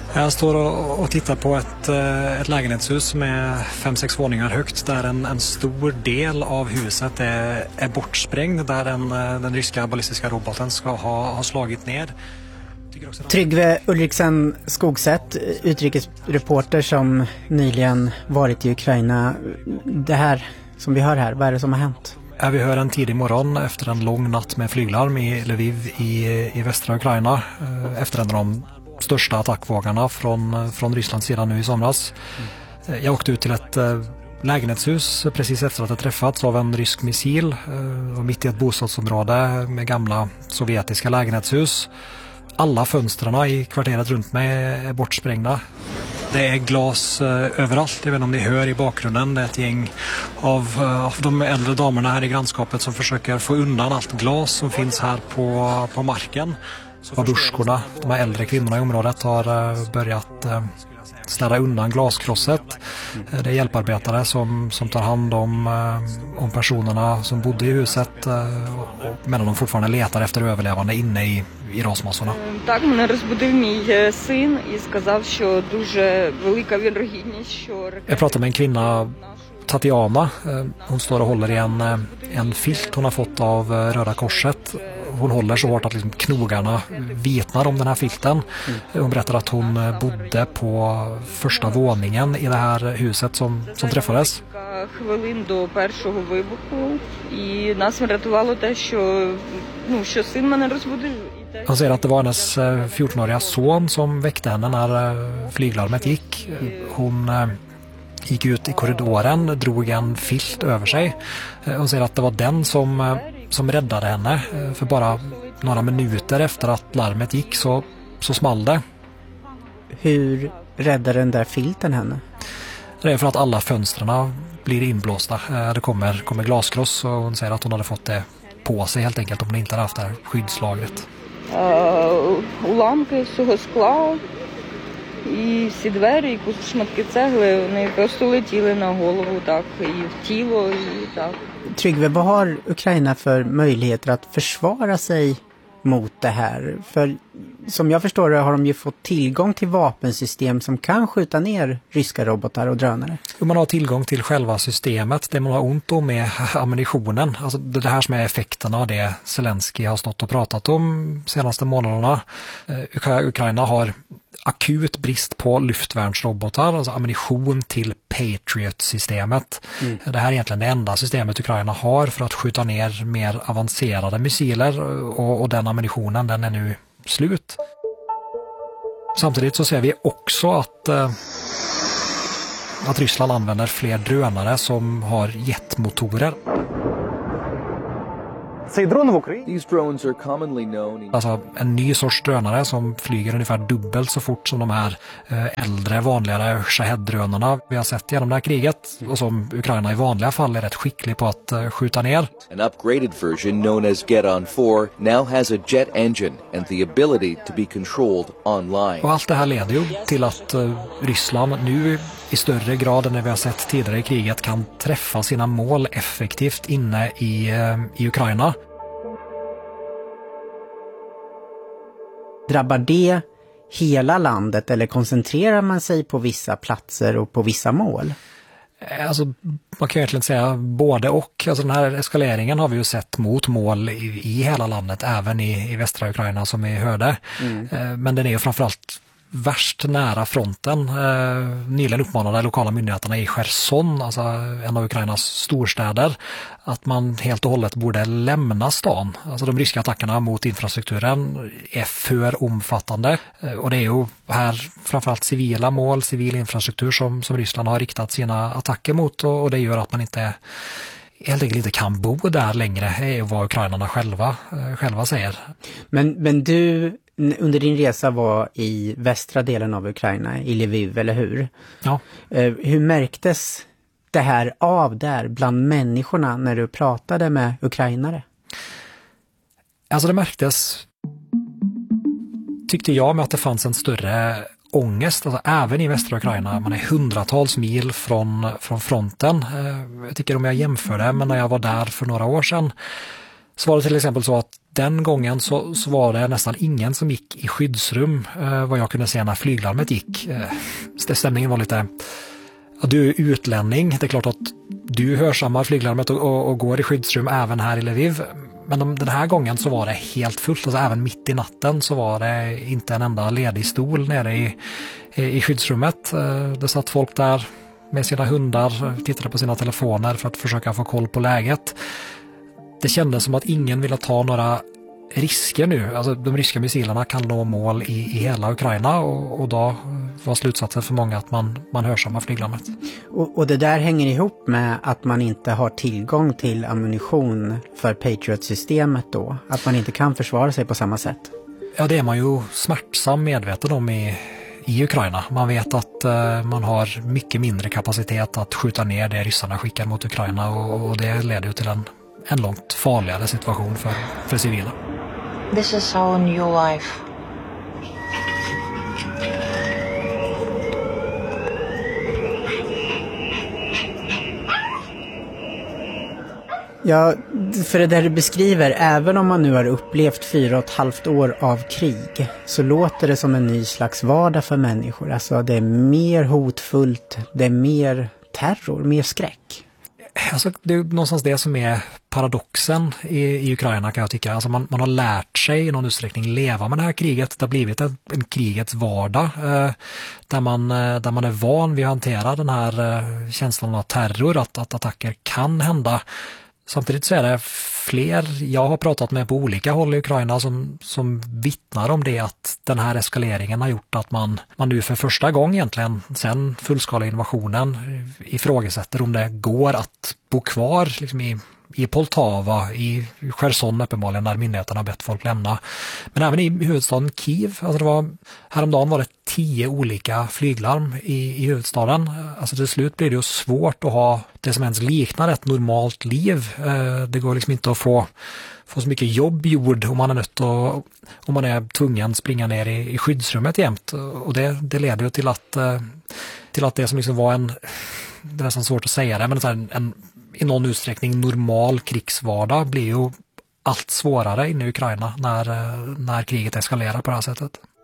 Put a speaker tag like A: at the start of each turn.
A: Jag står och tittar på ett lägenhetshus som är 5-6 våningar högt där en stor del av huset är bortsprängd där den ryska ballistiska roboten ska ha slagit ner.
B: Tryggve Ulriksen Skogsätt, utrikesreporter som nyligen varit i Ukraina. Det här som vi hör här, vad är det som har hänt?
A: Vi hör en tidig morgon efter en lång natt med flyglarm i Lviv i västra Ukraina efter en av de största attackvågarna från Rysslands sida nu i somras. Jag åkte ut till ett lägenhetshus precis efter att det träffats av en rysk missil och mitt i ett bostadsområde med gamla sovjetiska lägenhetshus. Alla fönstren i kvarteret runt mig är bortsprängda. Det är glas överallt, jag vet inte om ni hör i bakgrunden. Det är ett gäng av de äldre damerna här i grannskapet som försöker få undan allt glas som finns här på marken. Babusjkorna, de här äldre kvinnorna i området, har börjat ställa undan glaskrosset. Det är hjälparbetare som tar hand om personerna som bodde i huset medan de fortfarande letar efter överlevande inne i rasmassorna.
C: Так, мене розбудив мій син і сказав, що дуже велика вірогідність, що...
A: Jag pratar med en kvinna, Tatiana. Hon står och håller i en filt hon har fått av Röda Korset. Hon håller så hårt att liksom knogarna vitnar om den här filten. Hon berättar att hon bodde på första våningen i det här huset som träffades.
C: Хвилин до першого вибуху, і нас врятувало те, що син мене розбудив.
A: Han säger att det var hennes 14-åriga son som väckte henne när flyglarmet gick. Hon gick ut i korridoren, drog en filt över sig. Hon säger att det var den som räddade henne. För bara några minuter efter att larmet gick så small det.
B: Hur räddade den där filten henne?
A: Det är för att alla fönstren blir inblåsta. Det kommer glaskross och hon säger att hon hade fått det på sig helt enkelt om hon inte hade haft det här skyddslagret.
C: Уламки всього скла і всі двері, і шматки цегли, вони просто летіли на голову так, і в тіло, і так.
B: Tryggve, vad har Ukraina för möjligheter att försvara sig mot det här? För som jag förstår det har de ju fått tillgång till vapensystem som kan skjuta ner ryska robotar och drönare.
A: Man har tillgång till själva systemet. Det man har ont om är ammunitionen. Alltså det här som är effekterna av det Zelensky har stått och pratat om senaste månaderna. Ukraina har akut brist på luftvärnsrobotar, alltså ammunition till Patriot-systemet. Det här är egentligen det enda systemet Ukraina har för att skjuta ner mer avancerade missiler och den ammunitionen den är nu slut. Samtidigt så ser vi också att Ryssland använder fler drönare som har jetmotorer. Alltså en ny sorts drönare som flyger ungefär dubbelt så fort som de här äldre vanligare Shahed-drönarna vi har sett genom det här kriget och som Ukraina i vanliga fall är rätt skicklig på att skjuta ner.
D: An upgraded version known as Geton 4 now has a jet engine and the ability to be controlled online.
A: Och allt det här leder ju till att Ryssland nu i större grad än vi har sett tidigare i kriget kan träffa sina mål effektivt inne i Ukraina.
B: Drabbar det hela landet eller koncentrerar man sig på vissa platser och på vissa mål?
A: Alltså, man kan egentligen säga både och. Alltså, den här eskaleringen har vi ju sett mot mål i hela landet, även i västra Ukraina som vi hörde. Men den är ju framförallt värst nära fronten. Nyligen uppmanade lokala myndigheterna i Cherson, alltså en av Ukrainas storstäder, att man helt och hållet borde lämna stan. Alltså de ryska attackerna mot infrastrukturen är för omfattande och det är ju här framförallt civila mål, civil infrastruktur som Ryssland har riktat sina attacker mot och det gör att man helt enkelt inte kan bo där längre, är vad ukrainarna själva säger. Men
B: du under din resa var i västra delen av Ukraina, i Lviv, eller hur?
A: Ja.
B: Hur märktes det här av där bland människorna när du pratade med ukrainare?
A: Alltså det märktes, tyckte jag, med att det fanns en större ångest, alltså även i västra Ukraina. Man är hundratals mil från fronten. Jag tycker om jag jämför det med när jag var där för några år sedan, så var det till exempel så att den gången så var det nästan ingen som gick i skyddsrum vad jag kunde se när flyglarmet gick. Stämningen var lite, ja, du är utlänning, det är klart att du hörsammar flyglarmet och går i skyddsrum även här i Lviv. Men den här gången så var det helt fullt, alltså även mitt i natten så var det inte en enda ledig stol nere i skyddsrummet. Det satt folk där med sina hundar, tittade på sina telefoner för att försöka få koll på läget. Det kändes som att ingen ville ta några risker nu. Alltså de ryska missilerna kan nå mål i hela Ukraina och då var slutsatsen för många att man hörsammar flyglarmet.
B: Och det där hänger ihop med att man inte har tillgång till ammunition för Patriot-systemet då? Att man inte kan försvara sig på samma sätt?
A: Ja, det är man ju smärtsam medveten om i Ukraina. Man vet att man har mycket mindre kapacitet att skjuta ner det ryssarna skickar mot Ukraina och det leder ju till en långt farligare situation för civila.
E: This is our new life.
B: Ja, för det där du beskriver, även om man nu har upplevt 4,5 år av krig så låter det som en ny slags vardag för människor. Alltså det är mer hotfullt, det är mer terror, mer skräck.
A: Alltså, det är någonstans det som är paradoxen i Ukraina kan jag tycka. Alltså man har lärt sig i någon utsträckning leva med det här kriget. Det har blivit en krigets vardag där man är van vid att hantera den här känslan av terror, att attacker kan hända. Samtidigt så är det fler jag har pratat med på olika håll i Ukraina som vittnar om det, att den här eskaleringen har gjort att man nu för första gången egentligen sen fullskaliga invasionen ifrågasätter om det går att bo kvar liksom i Poltava, i Cherson uppenbarligen, när myndigheterna har bett folk lämna. Men även i huvudstaden Kiev, alltså häromdagen var det 10 olika flyglarm i huvudstaden. Alltså till slut blir det ju svårt att ha det som ens liknar ett normalt liv. Det går liksom inte att få så mycket jobb gjord om man är nött och om man är tvungen att springa ner i skyddsrummet jämt. Och det leder ju till att det som liksom var det är nästan svårt att säga det, men en i någon utsträckning normal krigsvardag blir ju allt svårare inne i Ukraina när kriget eskalerar på det här sättet.